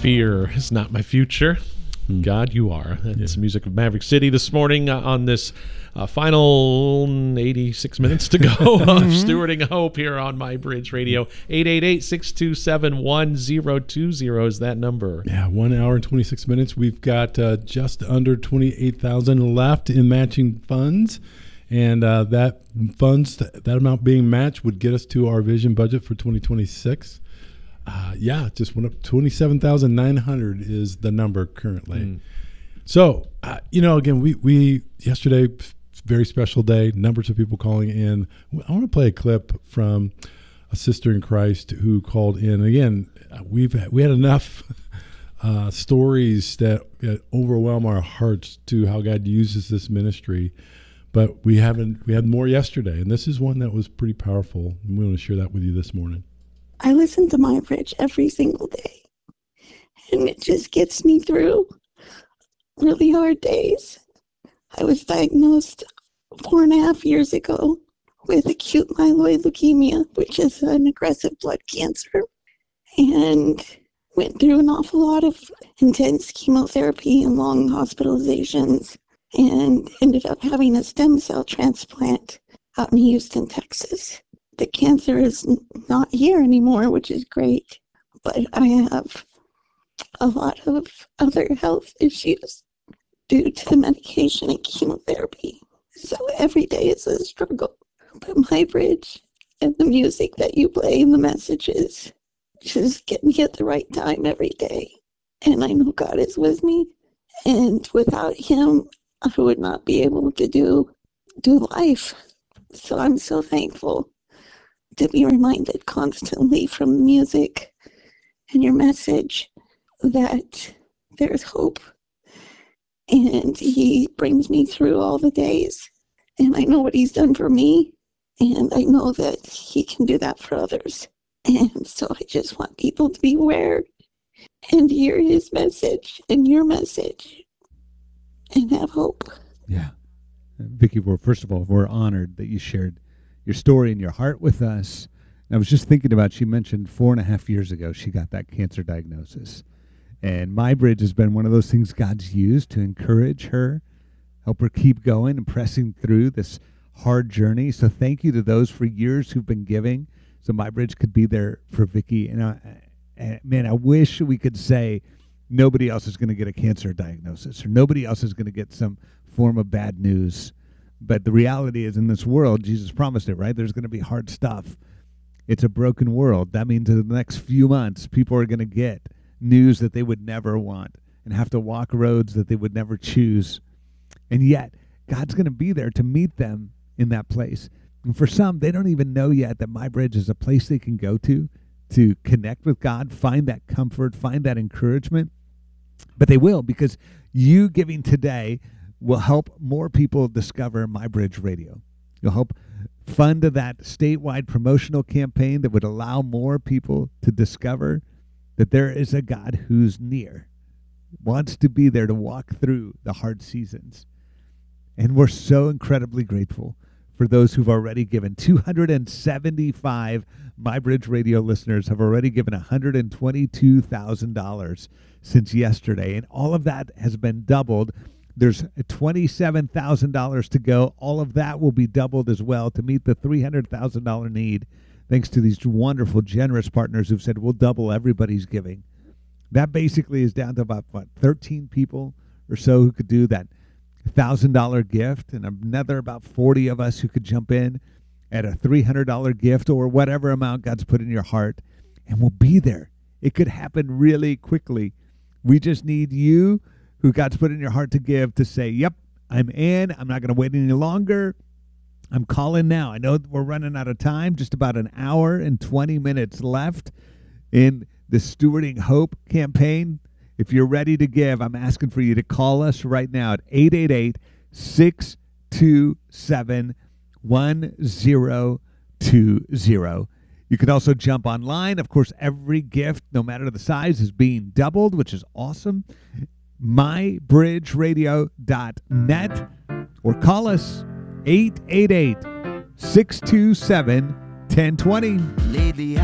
Fear is not my future. God, you are. That's music of Maverick City this morning on this final 86 minutes to go of Stewarding Hope here on My Bridge Radio. 888-627-1020 is that number. Yeah, 1 hour and 26 minutes. We've got just under 28,000 left in matching funds. And that amount being matched would get us to our vision budget for 2026. Just went up. 27,900 is the number currently. So, again, we yesterday, very special day, numbers of people calling in. I want to play a clip from a sister in Christ who called in. Again, we had enough stories that overwhelm our hearts to how God uses this ministry. But we had more yesterday, and this is one that was pretty powerful, and we want to share that with you this morning. I listen to My Bridge every single day, and it just gets me through really hard days. I was diagnosed 4.5 years ago with acute myeloid leukemia, which is an aggressive blood cancer, and went through an awful lot of intense chemotherapy and long hospitalizations, and ended up having a stem cell transplant out in Houston, Texas. The cancer is not here anymore, which is great, but I have a lot of other health issues due to the medication and chemotherapy. So every day is a struggle. But My Bridge and the music that you play and the messages just get me at the right time every day. And I know God is with me. And without Him, I would not be able to do life. So I'm so thankful to be reminded constantly from the music and your message that there's hope. And He brings me through all the days. And I know what He's done for me. And I know that He can do that for others. And so I just want people to be aware and hear His message and your message and have hope. Yeah. Vicki, first of all, we're honored that you shared your story and your heart with us. And I was just thinking about, she mentioned 4.5 years ago she got that cancer diagnosis. And My Bridge has been one of those things God's used to encourage her, help her keep going and pressing through this hard journey. So thank you to those for years who've been giving, so My Bridge could be there for Vicki. And man, I wish we could say nobody else is going to get a cancer diagnosis or nobody else is going to get some form of bad news. But the reality is, in this world, Jesus promised it, right? There's going to be hard stuff. It's a broken world. That means in the next few months, people are going to get news that they would never want and have to walk roads that they would never choose. And yet, God's going to be there to meet them in that place. And for some, they don't even know yet that My Bridge is a place they can go to connect with God, find that comfort, find that encouragement. But they will, because you giving today will help more people discover My Bridge Radio. You'll help fund that statewide promotional campaign that would allow more people to discover that there is a God who's near, wants to be there to walk through the hard seasons. And we're so incredibly grateful for those who've already given. 275 My Bridge Radio listeners have already given $122,000 since yesterday, and all of that has been doubled. There's $27,000 to go. All of that will be doubled as well to meet the $300,000 need, thanks to these wonderful, generous partners who've said, we'll double everybody's giving. That basically is down to about, 13 people or so who could do that $1,000 gift, and another about 40 of us who could jump in at a $300 gift or whatever amount God's put in your heart, and we'll be there. It could happen really quickly. We just need you, who God's put in your heart to give, to say, yep, I'm in. I'm not going to wait any longer. I'm calling now. I know we're running out of time, just about an hour and 20 minutes left in the Stewarding Hope campaign. If you're ready to give, I'm asking for you to call us right now at 888-627-1020. You can also jump online. Of course, every gift, no matter the size, is being doubled, which is awesome. MyBridgeRadio.net, or call us 888-627-1020.